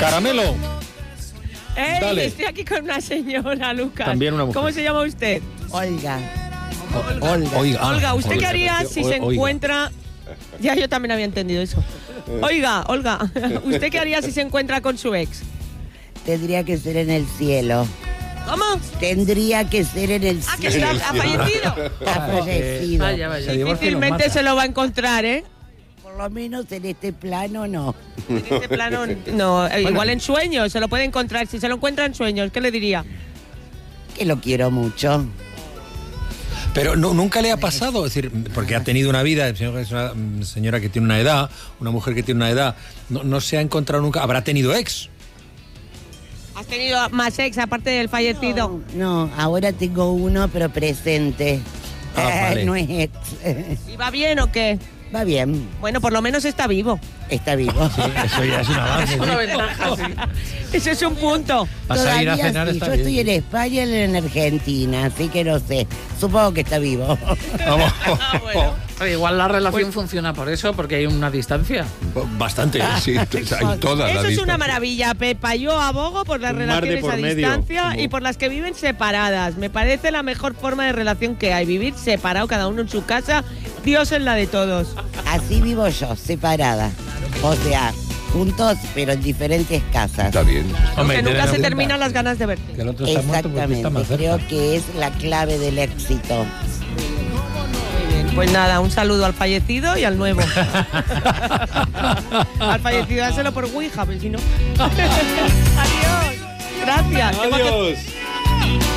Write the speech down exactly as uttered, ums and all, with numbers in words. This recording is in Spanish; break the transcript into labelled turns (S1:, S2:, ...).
S1: Caramelo.
S2: Ey,
S1: Dale.
S2: estoy aquí con una señora, Lucas.
S1: También una mujer.
S2: ¿Cómo se llama usted?
S3: Olga.
S1: Olga. Oiga, ah,
S2: Olga, ¿usted
S1: Olga.
S2: qué haría si se
S1: Oiga.
S2: encuentra...? Ya, yo también había entendido eso. Oiga, Olga, ¿usted qué haría si se encuentra con su ex?
S3: Tendría que ser en el cielo.
S2: ¿Cómo?
S3: Tendría que ser en el
S2: Ah, que
S3: cielo.
S2: está, ha fallecido.
S3: Ha fallecido.
S4: Vaya, vaya.
S2: Difícilmente se lo va a encontrar, ¿eh?
S3: Por lo menos en este plano no.
S2: En este plano, no. eh, Igual en sueños, se lo puede encontrar. Si se lo encuentra en sueños, ¿qué le diría?
S3: Que lo quiero mucho.
S1: Pero no, nunca le ha pasado, es decir, porque ha tenido una vida, es una mm, señora que tiene una edad, una mujer que tiene una edad, no, no se ha encontrado nunca, habrá tenido ex.
S2: ¿Has tenido más ex aparte del fallecido?
S3: No, no, ahora tengo uno, pero presente.
S1: Ah,
S3: Eh,
S1: vale.
S3: No es ex.
S2: ¿Y va bien o qué?
S3: Va bien,
S2: Bueno, por lo menos está vivo.
S3: está vivo.
S1: Sí, eso ya es un avance.
S4: Una
S1: ¿sí?
S4: ventaja, sí.
S2: Ese es un punto.
S1: A salir a
S3: Todavía
S1: cenar
S3: sí,
S1: está
S3: yo
S1: bien.
S3: estoy en España y él en Argentina, así que no sé. Supongo que está vivo.
S1: Vamos.
S2: Ah, bueno.
S4: Oye, igual la relación
S2: Pues-
S4: funciona por eso, porque hay una distancia.
S1: Bastante.
S5: Sí, hay todas
S2: Eso
S5: las
S2: es una maravilla, Pepa. Yo abogo por las
S5: Un mar de
S2: relaciones
S5: por
S2: a
S5: medio,
S2: distancia
S5: como-
S2: y por las que viven separadas. Me parece la mejor forma de relación que hay. Vivir separado, cada uno en su casa, Dios en la de todos.
S3: Así vivo yo, separada. O sea, juntos, pero en diferentes casas.
S5: Está bien.
S2: Aunque nunca
S1: ten en
S2: se
S1: cuenta
S2: terminan las ganas de verte.
S1: Que el otro está muerto porque está
S3: Exactamente,
S1: más cerca.
S3: creo que es la clave del éxito.
S2: Pues nada, un saludo al fallecido y al nuevo. Al fallecido, dáselo por Ouija, pero si no. Adiós. Gracias. Qué maja-
S5: Adiós.